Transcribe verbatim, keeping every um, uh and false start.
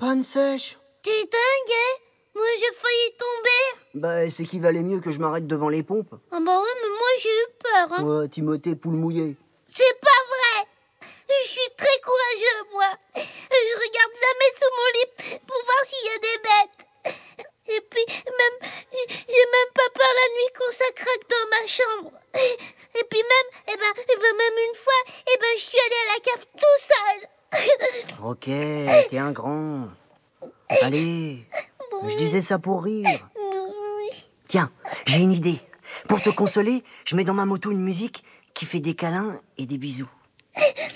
panne sèche. T'es dingue, hein? Moi, j'ai failli tomber. Bah, c'est qu'il valait mieux que je m'arrête devant les pompes. Ah bah ouais, mais moi, j'ai eu peur, hein. Ouais, Timothée, poule mouillée. C'est pas vrai. Je suis très courageux, moi. Je regarde jamais sous mon lit pour voir s'il y a des bêtes. Et puis, même, j'ai même pas peur la nuit quand ça craque dans ma chambre. Et puis même, eh ben, eh ben même une fois, eh ben, je suis allée à la cave tout seul. Ok, t'es un grand. Allez, je disais ça pour rire. Oui. Tiens, j'ai une idée. Pour te consoler, je mets dans ma moto une musique qui fait des câlins et des bisous.